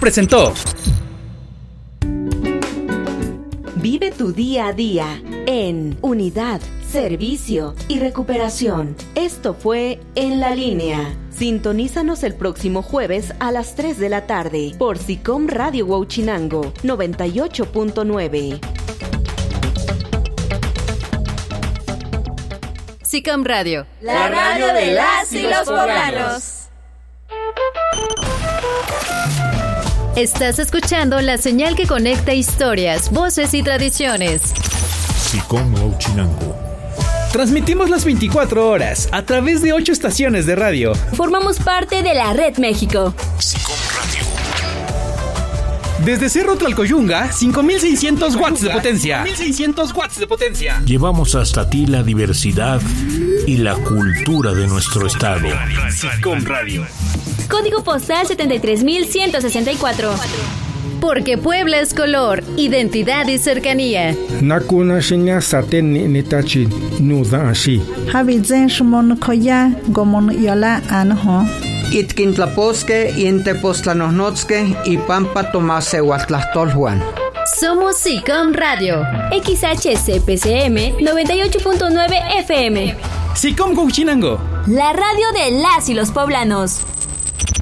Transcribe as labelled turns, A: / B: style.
A: presentó.
B: Vive tu día a día en unidad, servicio y recuperación. Esto fue En la Línea. Sintonízanos el próximo jueves a las 3 de la tarde por SICOM Radio Huauchinango 98.9.
C: SICOM Radio,
D: la radio de las y los poblanos.
C: Estás escuchando la señal que conecta historias, voces y tradiciones.
E: SICOM Huauchinango.
A: Transmitimos las 24 horas a través de 8 estaciones de radio.
D: Formamos parte de la Red México.
E: SICOM Radio.
A: Desde Cerro Tlalcoyunga, 5.600 watts de potencia. 5.600 watts de potencia.
E: Llevamos hasta ti la diversidad y la cultura de nuestro estado.
A: SICOM Radio.
D: Código postal 73.164.
C: Porque Puebla es color, identidad y cercanía.
F: Nakuna shinya saten netachi nuda ashi.
G: Habizen shmon koya gomon yola anho.
H: Itkintlaposque, Intepostlanosnotzque y Pampa Tomase Huatlahtolhuan.
C: Somos SICOM Radio.
D: XHCPCM 98.9 FM.
A: SICOM Huauchinango.
D: La radio de las y los poblanos.